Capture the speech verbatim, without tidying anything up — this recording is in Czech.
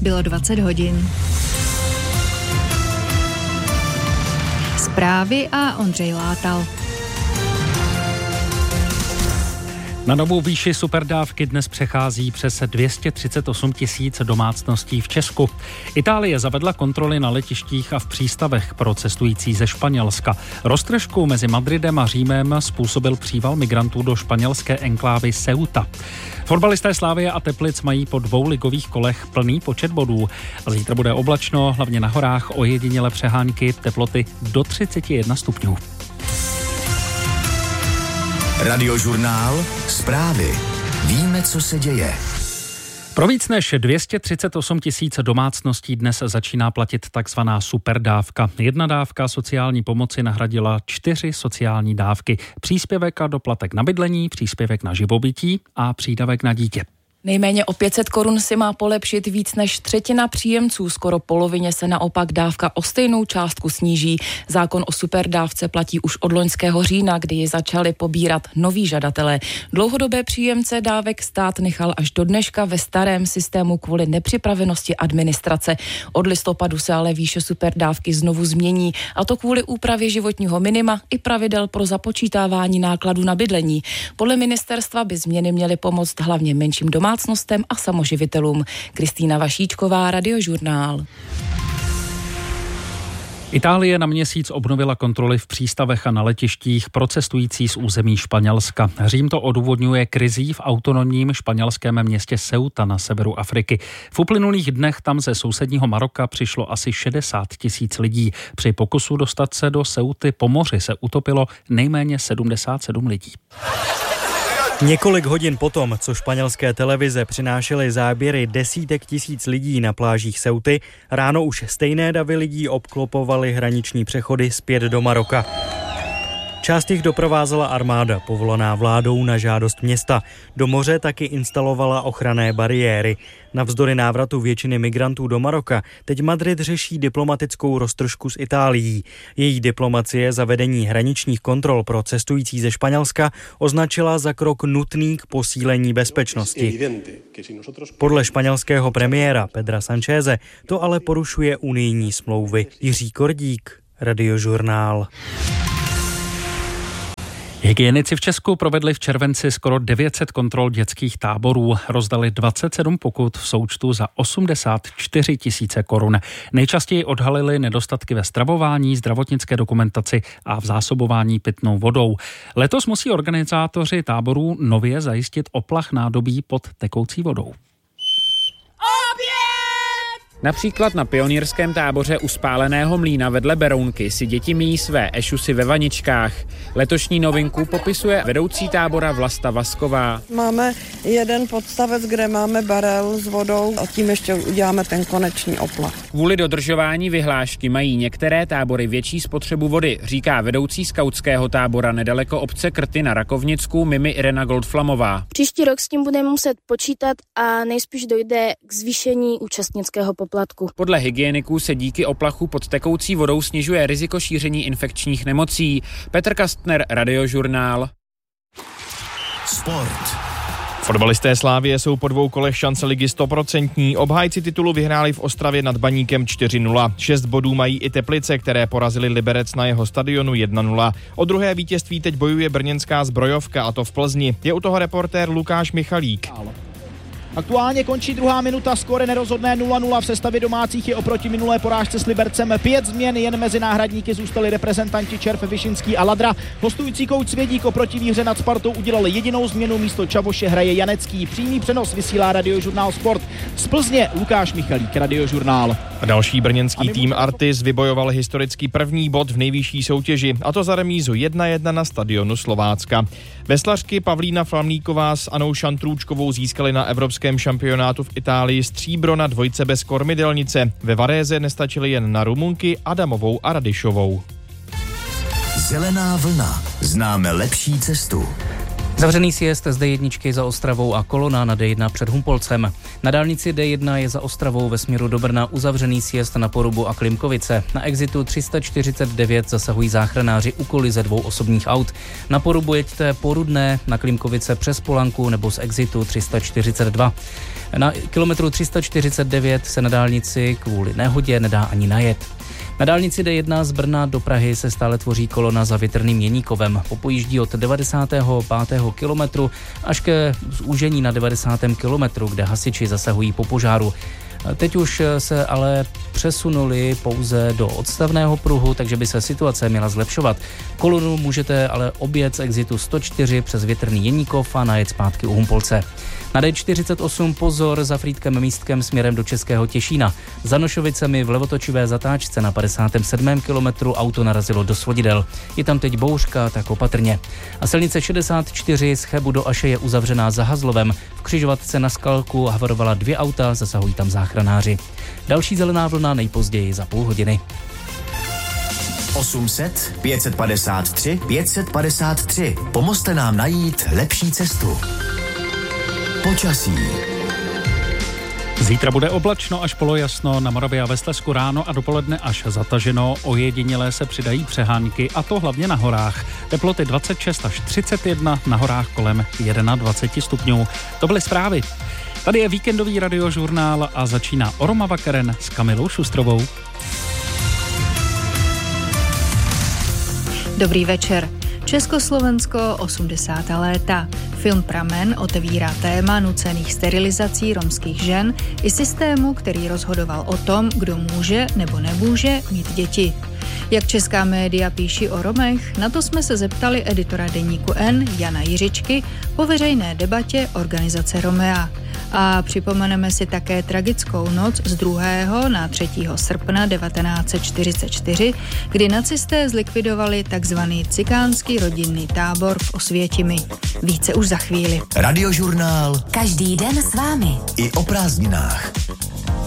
bylo dvacet hodin. Zprávy a Ondřej Látal. Na novou výši superdávky dnes přechází přes dvě stě třicet osm tisíc domácností v Česku. Itálie zavedla kontroly na letištích a v přístavech pro cestující ze Španělska. Roztržku mezi Madridem a Římem způsobil příval migrantů do španělské enklávy Ceuta. Fotbalisté Slavie a Teplic mají po dvou ligových kolech plný počet bodů. A zítra bude oblačno, hlavně na horách, ojedinělé přehánky, teploty do třicet jedna stupňů. Radiožurnál, zprávy. Víme, co se děje. Pro víc než dvě stě třicet osm tisíc domácností dnes začíná platit takzvaná superdávka. Jedna dávka sociální pomoci nahradila čtyři sociální dávky. Příspěvek a doplatek na bydlení, příspěvek na živobytí a přídavek na dítě. Nejméně o pět set korun si má polepšit víc než třetina příjemců, skoro polovině se naopak dávka o stejnou částku sníží. Zákon o superdávce platí už od loňského října, kdy ji začali pobírat noví žadatelé. Dlouhodobé příjemce dávek stát nechal až do dneška ve starém systému kvůli nepřipravenosti administrace. Od listopadu se ale výše superdávky znovu změní, a to kvůli úpravě životního minima i pravidel pro započítávání nákladů na bydlení. Podle ministerstva by změny měly pomoct hlavně menším domácnostem a samoživitelům. Kristýna Vašíčková, Radiožurnál. Itálie na měsíc obnovila kontroly v přístavech a na letištích pro cestující z území Španělska. Řím to odůvodňuje krizí v autonomním španělském městě Ceuta na severu Afriky. V uplynulých dnech tam ze sousedního Maroka přišlo asi šedesát tisíc lidí. Při pokusu dostat se do Ceuty po moři se utopilo nejméně sedmdesát sedm lidí. Několik hodin potom, co španělské televize přinášely záběry desítek tisíc lidí na plážích Ceuty, ráno už stejné davy lidí obklopovaly hraniční přechody zpět do Maroka. Část jich doprovázela armáda, povolaná vládou na žádost města. Do moře taky instalovala ochranné bariéry. Navzdory návratu většiny migrantů do Maroka teď Madrid řeší diplomatickou roztržku s Itálií. Její diplomacie zavedení hraničních kontrol pro cestující ze Španělska označila za krok nutný k posílení bezpečnosti. Podle španělského premiéra Pedra Sancheze to ale porušuje unijní smlouvy. Jiří Kordík, Radiožurnál. Hygienici v Česku provedli v červenci skoro devět set kontrol dětských táborů. Rozdali dvacet sedm pokut v součtu za osmdesát čtyři tisíce korun. Nejčastěji odhalili nedostatky ve stravování, zdravotnické dokumentaci a v zásobování pitnou vodou. Letos musí organizátoři táborů nově zajistit oplach nádobí pod tekoucí vodou. Například na pionýrském táboře u spáleného mlýna vedle Berounky si děti míjí své ešusy ve vaničkách. Letošní novinku popisuje vedoucí tábora Vlasta Vasková. Máme jeden podstavec, kde máme barel s vodou a tím ještě uděláme ten konečný oplach. Kvůli dodržování vyhlášky mají některé tábory větší spotřebu vody, říká vedoucí skautského tábora nedaleko obce Krty na Rakovnicku Mimi Irena Goldflamová. Příští rok s tím budeme muset počítat a nejspíš dojde k zvýšení účastnického poplatku. Podle hygieniků se díky oplachu pod tekoucí vodou snižuje riziko šíření infekčních nemocí. Petr Kastner, Radiožurnál. Sport. Fotbalisté Slavie jsou po dvou kolech šance ligy stoprocentní. Obhájci titulu vyhráli v Ostravě nad Baníkem čtyři nula. Šest bodů mají i Teplice, které porazili Liberec na jeho stadionu jedna nula. O druhé vítězství teď bojuje brněnská Zbrojovka, a to v Plzni. Je u toho reportér Lukáš Michalík. Aktuálně končí druhá minuta, skóre nerozhodné nula nula. V sestavě domácích je oproti minulé porážce s Libercem pět změn, jen mezi náhradníky zůstali reprezentanti Červ, Vyšinský a Ladra. Hostující kouč Svědík oproti výhře nad Spartou udělal jedinou změnu, místo Čavoše hraje Janecký. Přímý přenos vysílá Radiožurnál Sport. Z Plzně Lukáš Michalík, Radiožurnál. A další brněnský tým Artis vybojoval historicky první bod v nejvyšší soutěži, a to za remízu jedna jedna na stadionu Slovácka. Veslařky Pavlína Flamlíková s Anou Šantrůčkovou získali na evropském šampionátu v Itálii stříbro na dvojce bez kormidelnice. Ve Varéze nestačily jen na Rumunky Adamovou a Radišovou. Zelená vlna. Známe lepší cestu. Zavřený sjezd z D jedna za Ostravou a kolona na D jedna před Humpolcem. Na dálnici D jedna je za Ostravou ve směru do Brna uzavřený sjezd na Porubu a Klimkovice. Na exitu tři sta čtyřicet devět zasahují záchranáři u kolize dvou osobních aut. Na Porubu jeďte po Rudné, na Klimkovice přes Polanku nebo z exitu tři sta čtyřicet dva. Na kilometru tři sta čtyřicet devět se na dálnici kvůli nehodě nedá ani najet. Na dálnici D jedna z Brna do Prahy se stále tvoří kolona za Větrným Jeníkovem. Popojíždí od devadesátého pátého kilometru až ke zúžení na devadesátém kilometru, kde hasiči zasahují po požáru. Teď už se ale přesunuli pouze do odstavného pruhu, takže by se situace měla zlepšovat. Kolonu můžete ale objet z exitu sto čtyři přes Větrný Jeníkov a najet zpátky u Humpolce. Na D čtyřicet osm pozor za Frýdkem Místkem směrem do Českého Těšína. Za Nošovicemi v levotočivé zatáčce na padesátém sedmém kilometru auto narazilo do svodidel. Je tam teď bouřka, tak opatrně. A silnice šedesát čtyři z Chebu do Aše je uzavřená za Hazlovem. V křižovatce na Skalku havarovala dvě auta, zasahují tam záchranáři. Další zelená vlna nejpozději za půl hodiny. osm set, pět set padesát tři, pět set padesát tři. Pomozte nám najít lepší cestu. Počasí. Zítra bude oblačno až polojasno, na Moravě a ve Slezsku ráno a dopoledne až zataženo. Ojedinělé se přidají přehánky, a to hlavně na horách. Teploty dvacet šest až třicet jedna, na horách kolem dvacet jedna stupňů. To byly zprávy. Tady je víkendový radiožurnál a začíná Oroma Vakeren s Kamilou Šustrovou. Dobrý večer. Československo osmdesátá léta. Film Pramen otevírá téma nucených sterilizací romských žen i systému, který rozhodoval o tom, kdo může nebo nemůže mít děti. Jak česká média píší o Romech, na to jsme se zeptali editora deníku N Jana Jiřičky po veřejné debatě organizace Romea. A připomeneme si také tragickou noc z druhého na třetího srpna devatenáct set čtyřicet čtyři, kdy nacisté zlikvidovali takzvaný cikánský rodinný tábor v Osvětimi. Více už za chvíli. Radiožurnál. Každý den s vámi. I o prázdninách.